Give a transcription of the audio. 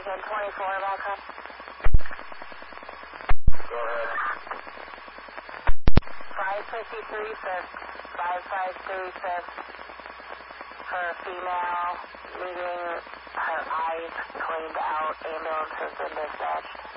1024 backup. Go ahead. 553 fifth, 553 fifth. For a female needing her eyes cleaned out, ambulance has been dispatched.